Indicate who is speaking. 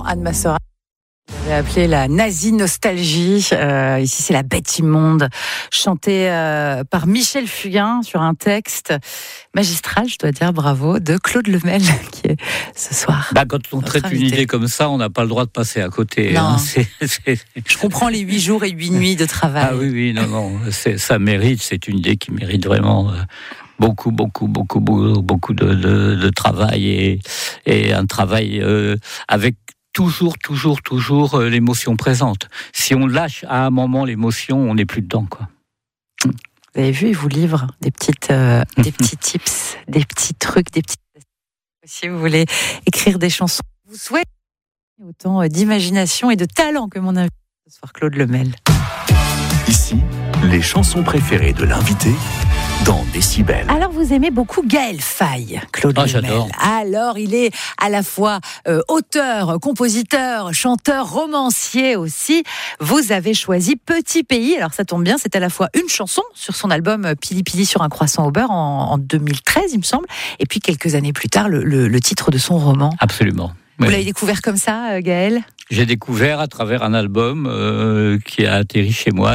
Speaker 1: dans Anne Masserat. On avait appelé la nazie nostalgie. Ici, c'est La Bête immonde, chantée par Michel Fugain sur un texte magistral, je dois dire, bravo, de Claude Lemel, qui est ce soir.
Speaker 2: Quand on traite une idée comme ça, on n'a pas le droit de passer à côté.
Speaker 1: Non.
Speaker 2: C'est...
Speaker 1: Je comprends les 8 jours et 8 nuits de travail.
Speaker 2: Ah oui, non, ça mérite, c'est une idée qui mérite vraiment beaucoup de travail et un travail avec toujours l'émotion présente. Si on lâche à un moment l'émotion, on n'est plus dedans, quoi.
Speaker 1: Vous avez vu, il vous livre des petits tips, des petits trucs, des petits... Si vous voulez écrire des chansons, vous souhaitez autant d'imagination et de talent que mon invité ce soir, Claude Lemel.
Speaker 3: Ici, les chansons préférées de l'invité dans Décibel.
Speaker 1: Alors, vous aimez beaucoup Gaël Faye, Claude Lemel.
Speaker 2: J'adore.
Speaker 1: Alors, il est à la fois auteur, compositeur, chanteur, romancier aussi. Vous avez choisi Petit Pays. Alors, ça tombe bien, c'est à la fois une chanson sur son album Pili Pili sur un croissant au beurre en 2013, il me semble. Et puis, quelques années plus tard, le titre de son roman.
Speaker 2: Absolument.
Speaker 1: Vous l'avez découvert comme ça, Gaël ?
Speaker 2: J'ai découvert à travers un album qui a atterri chez moi.